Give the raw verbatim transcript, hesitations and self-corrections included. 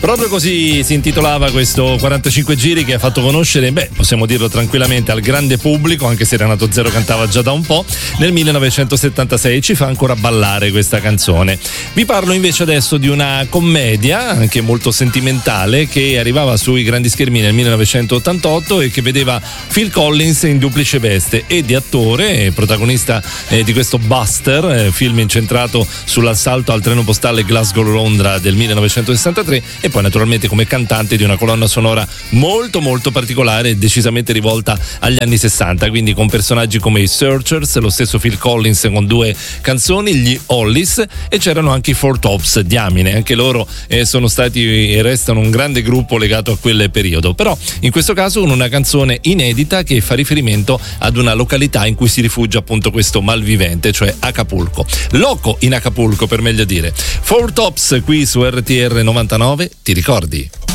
Proprio così si intitolava questo quarantacinque giri che ha fatto conoscere, beh, possiamo dirlo tranquillamente, al grande pubblico, anche se Renato Zero cantava già da un po', nel millenovecentosettantasei. Ci fa ancora ballare questa canzone. Vi parlo invece adesso di una commedia, anche molto sentimentale, che arrivava sui grandi schermi nel millenovecentottantotto e che vedeva Phil Collins in duplice veste e di attore, protagonista eh, di questo Buster, eh, film incentrato sull'assalto al treno postale Glasgow-Londra del millenovecentosessantatré, e poi naturalmente come cantante di una colonna sonora molto molto particolare e decisamente rivolta agli anni sessanta, quindi con personaggi come i Searchers, lo stesso Phil Collins con due canzoni, gli Hollies, e c'erano anche i Four Tops, diamine, anche loro eh, sono stati e restano un grande gruppo legato a quel periodo, però in questo caso con una canzone inedita che fa riferimento ad una località in cui si rifugia appunto questo malvivente, cioè Acapulco, Loco in Acapulco per meglio dire. Four Tops qui su R T R novantanove, ti ricordi?